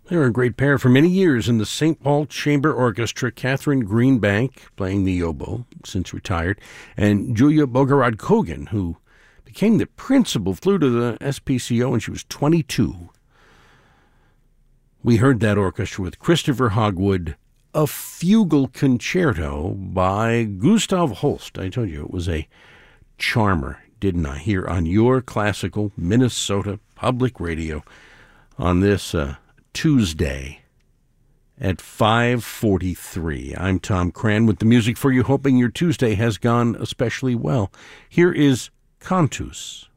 They were a great pair for many years in the St. Paul Chamber Orchestra. Catherine Greenbank playing the oboe, since retired, and Julia Bogorod-Kogan, who became the principal flute of the SPCO when she was 22. We heard that orchestra with Christopher Hogwood, a fugal concerto by Gustav Holst. I told you it was a charmer, didn't I? Here on your classical Minnesota Public Radio on this Tuesday at 5:43. I'm Tom Cran with the music for you, hoping your Tuesday has gone especially well. Here is Cantus.